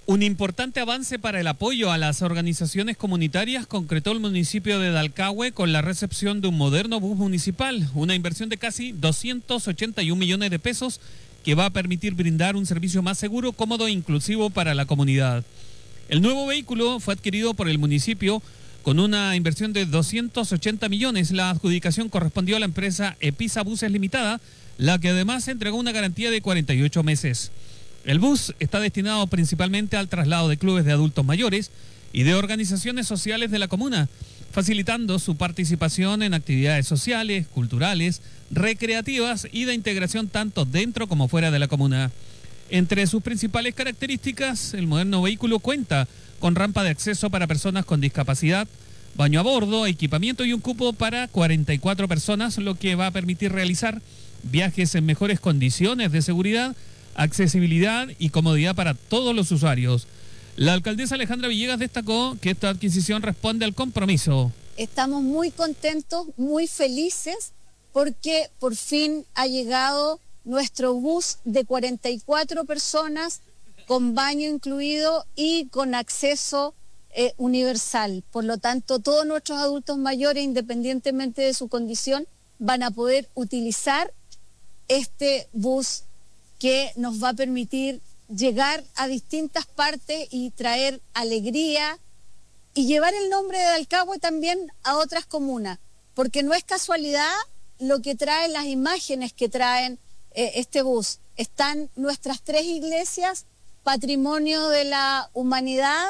Un importante avance para el apoyo a las organizaciones comunitarias concretó el municipio de Dalcahue con la recepción de un moderno bus municipal, una inversión de casi 281 millones de pesos que va a permitir brindar un servicio más seguro, cómodo e inclusivo para la comunidad. El nuevo vehículo fue adquirido por el municipio con una inversión de 280 millones. La adjudicación correspondió a la empresa Episa Buses Limitada, la que además entregó una garantía de 48 meses. El bus está destinado principalmente al traslado de clubes de adultos mayores y de organizaciones sociales de la comuna, facilitando su participación en actividades sociales, culturales, recreativas y de integración tanto dentro como fuera de la comuna. Entre sus principales características, el moderno vehículo cuenta con rampa de acceso para personas con discapacidad, baño a bordo, equipamiento y un cupo para 44 personas, lo que va a permitir realizar viajes en mejores condiciones de seguridad, accesibilidad y comodidad para todos los usuarios. La alcaldesa Alejandra Villegas destacó que esta adquisición responde al compromiso. Estamos muy contentos, muy felices, porque por fin ha llegado nuestro bus de 44 personas con baño incluido y con acceso universal. Por lo tanto, todos nuestros adultos mayores, independientemente de su condición, van a poder utilizar este bus que nos va a permitir llegar a distintas partes y traer alegría y llevar el nombre de Dalcahue también a otras comunas, porque no es casualidad lo que traen las imágenes que traen este bus. Están nuestras 3 iglesias, patrimonio de la humanidad,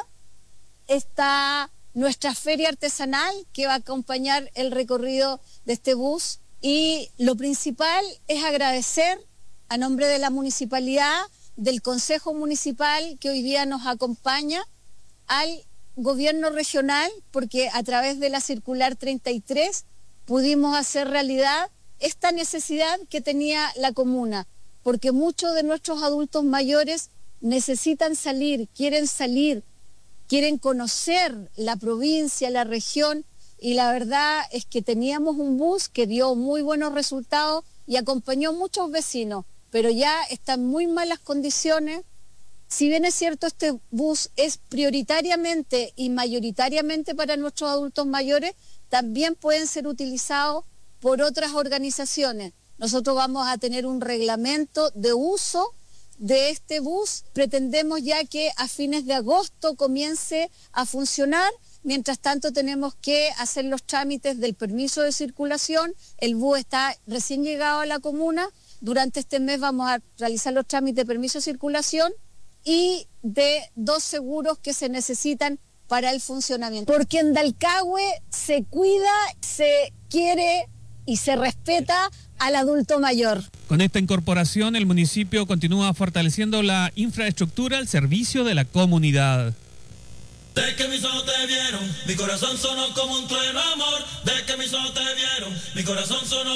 está nuestra feria artesanal que va a acompañar el recorrido de este bus, y lo principal es agradecer a nombre de la municipalidad, del Consejo Municipal que hoy día nos acompaña, al gobierno regional, porque a través de la circular 33 pudimos hacer realidad esta necesidad que tenía la comuna, porque muchos de nuestros adultos mayores necesitan salir, quieren conocer la provincia, la región, y la verdad es que teníamos un bus que dio muy buenos resultados y acompañó a muchos vecinos, pero ya está en muy malas condiciones. Si bien es cierto, este bus es prioritariamente y mayoritariamente para nuestros adultos mayores, también pueden ser utilizados por otras organizaciones. Nosotros vamos a tener un reglamento de uso de este bus. Pretendemos ya que a fines de agosto comience a funcionar. Mientras tanto tenemos que hacer los trámites del permiso de circulación. El bus está recién llegado a la comuna. Durante este mes vamos a realizar los trámites de permiso de circulación y de 2 seguros que se necesitan para el funcionamiento. Porque en Dalcahue se cuida, se quiere y se respeta al adulto mayor. Con esta incorporación, el municipio continúa fortaleciendo la infraestructura al servicio de la comunidad. De que mis ojos te vieron, mi corazón sonó como un trueno, amor. De que mis ojos te vieron, mi corazón sonó